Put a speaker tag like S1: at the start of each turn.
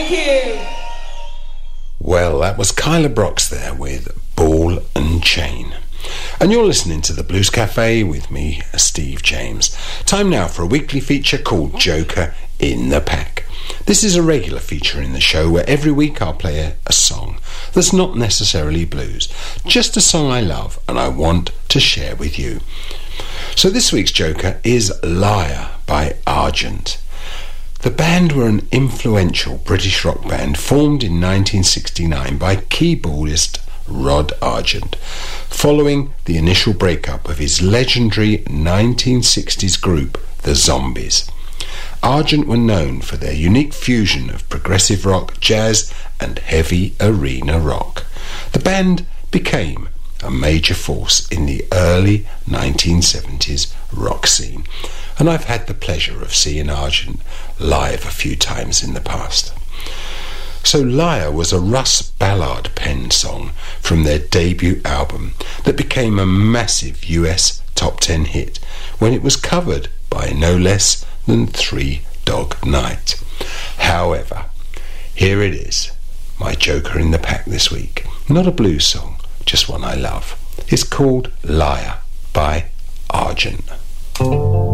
S1: you.
S2: Well, that was Kyla Brox there with Ball and Chain. And you're listening to the Blues Cafe with me, Steve James. Time now for a weekly feature called Joker in the Pack. This is a regular feature in the show where every week I'll play a song that's not necessarily blues, just a song I love and I want to share with you. So this week's Joker is Liar by Argent. The band were an influential British rock band formed in 1969 by keyboardist Rod Argent, following the initial breakup of his legendary 1960s group, The Zombies. Argent were known for their unique fusion of progressive rock, jazz and heavy arena rock. The band became a major force in the early 1970s rock scene, and I've had the pleasure of seeing Argent live a few times in the past. So Liar was a Russ Ballard penned song from their debut album that became a massive US top 10 hit when it was covered by no less than Three Dog Night. However, here it is, my Joker in the Pack this week. Not a blues song, just one I love. It's called Liar by Argent.